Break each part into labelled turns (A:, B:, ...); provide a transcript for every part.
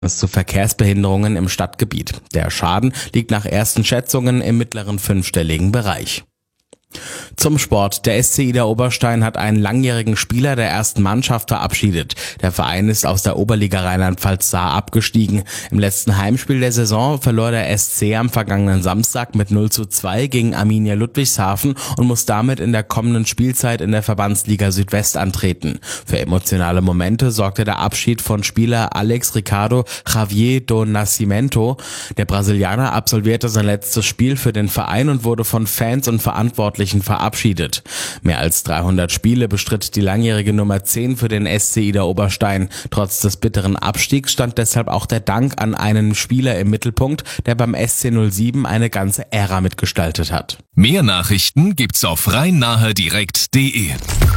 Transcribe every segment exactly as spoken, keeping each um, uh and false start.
A: Es zu Verkehrsbehinderungen im Stadtgebiet. Der Schaden liegt nach ersten Schätzungen im mittleren fünfstelligen Bereich. Zum Sport. Der S C Idar Oberstein hat einen langjährigen Spieler der ersten Mannschaft verabschiedet. Der Verein ist aus der Oberliga Rheinland-Pfalz Saar abgestiegen. Im letzten Heimspiel der Saison verlor der S C am vergangenen Samstag mit null zu zwei gegen Arminia Ludwigshafen und muss damit in der kommenden Spielzeit in der Verbandsliga Südwest antreten. Für emotionale Momente sorgte der Abschied von Spieler Alex Ricardo Javier do Nascimento. Der Brasilianer absolvierte sein letztes Spiel für den Verein und wurde von Fans und Verantwortlichen verabschiedet. Mehr als dreihundert Spiele bestritt die langjährige Nummer zehn für den S C Idar Oberstein. Trotz des bitteren Abstiegs stand deshalb auch der Dank an einen Spieler im Mittelpunkt, der beim S C null sieben eine ganze Ära mitgestaltet hat.
B: Mehr Nachrichten gibt's auf rhein-nahe-direkt punkt de.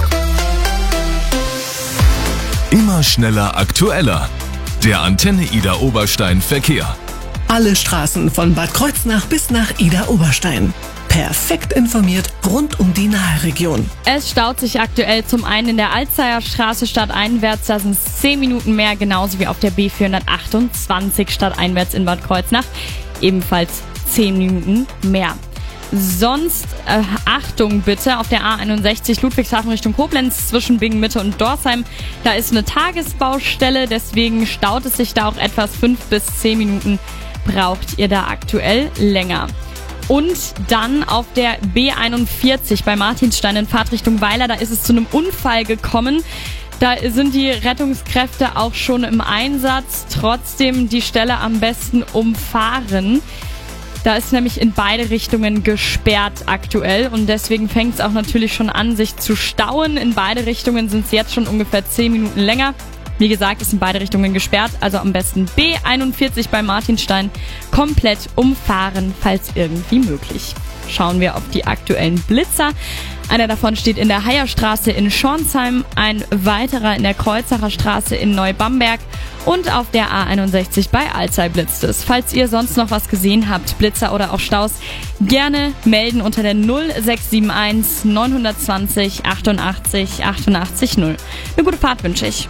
B: Immer schneller, aktueller. Der Antenne Idar Oberstein Verkehr.
C: Alle Straßen von Bad Kreuznach bis nach Idar Oberstein. Perfekt informiert rund um die Nahe-Region.
D: Es staut sich aktuell zum einen in der Alzeyer Straße stadteinwärts, da sind es zehn Minuten mehr, genauso wie auf der B vierhundertachtundzwanzig stadteinwärts in Bad Kreuznach, ebenfalls zehn Minuten mehr. Sonst äh, Achtung bitte auf der A einundsechzig Ludwigshafen Richtung Koblenz zwischen Bingen-Mitte und Dorsheim. Da ist eine Tagesbaustelle, deswegen staut es sich da auch etwas. Fünf bis zehn Minuten braucht ihr da aktuell länger. Und dann auf der B einundvierzig bei Martinstein in Fahrtrichtung Weiler, da ist es zu einem Unfall gekommen. Da sind die Rettungskräfte auch schon im Einsatz, trotzdem die Stelle am besten umfahren. Da ist nämlich in beide Richtungen gesperrt aktuell und deswegen fängt es auch natürlich schon an, sich zu stauen. In beide Richtungen sind es jetzt schon ungefähr zehn Minuten länger. Wie gesagt, ist in beide Richtungen gesperrt, also am besten B einundvierzig bei Martinstein komplett umfahren, falls irgendwie möglich. Schauen wir auf die aktuellen Blitzer. Einer davon steht in der Heierstraße in Schornsheim, ein weiterer in der Kreuzacher Straße in Neubamberg und auf der A einundsechzig bei Alzey blitzt es. Falls ihr sonst noch was gesehen habt, Blitzer oder auch Staus, gerne melden unter der null sechs sieben eins neun zwei null achtundachtzig achtundachtzig null. Eine gute Fahrt wünsche ich.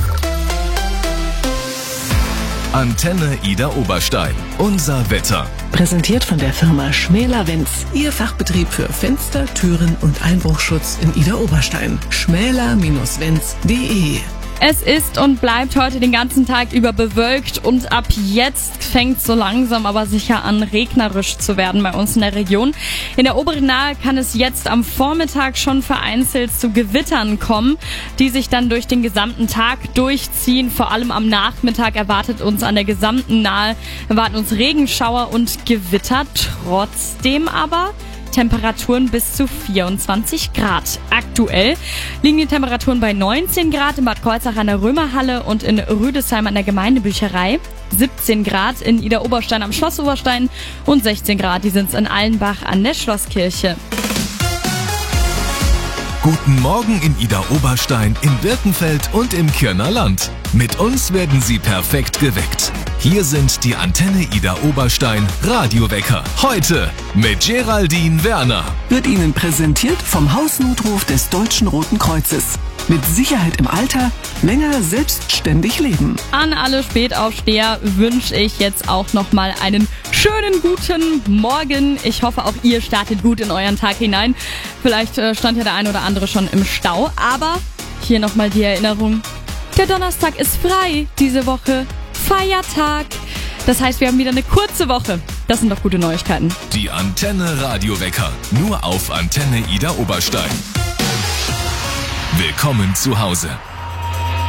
B: Antenne Idar Oberstein. Unser Wetter.
C: Präsentiert von der Firma Schmäler-Wenz. Ihr Fachbetrieb für Fenster, Türen und Einbruchschutz in Idar Oberstein. schmäler Wenz punkt de.
D: Es ist und bleibt heute den ganzen Tag über bewölkt und ab jetzt fängt so langsam aber sicher an, regnerisch zu werden bei uns in der Region. In der oberen Nahe kann es jetzt am Vormittag schon vereinzelt zu Gewittern kommen, die sich dann durch den gesamten Tag durchziehen. Vor allem am Nachmittag erwartet uns an der gesamten Nahe, erwarten uns Regenschauer und Gewitter. Trotzdem aber Temperaturen bis zu vierundzwanzig Grad. Aktuell liegen die Temperaturen bei neunzehn Grad in Bad Kreuznach an der Römerhalle und in Rüdesheim an der Gemeindebücherei, siebzehn Grad in Idar Oberstein am Schloss Oberstein und sechzehn Grad, die sind es in Allenbach an der Schlosskirche.
B: Guten Morgen in Idar Oberstein, in Birkenfeld und im Kirner Land. Mit uns werden Sie perfekt geweckt. Hier sind die Antenne Idar Oberstein Radiowecker. Heute mit Geraldine Werner.
C: Wird Ihnen präsentiert vom Hausnotruf des Deutschen Roten Kreuzes. Mit Sicherheit im Alter, länger selbstständig leben.
D: An alle Spätaufsteher wünsche ich jetzt auch nochmal einen schönen guten Morgen. Ich hoffe, auch ihr startet gut in euren Tag hinein. Vielleicht äh, stand ja der ein oder andere schon im Stau, aber hier nochmal die Erinnerung. Der Donnerstag ist frei diese Woche. Feiertag. Das heißt, wir haben wieder eine kurze Woche. Das sind doch gute Neuigkeiten.
B: Die Antenne Radiowecker. Nur auf Antenne Idar Oberstein. Willkommen zu Hause.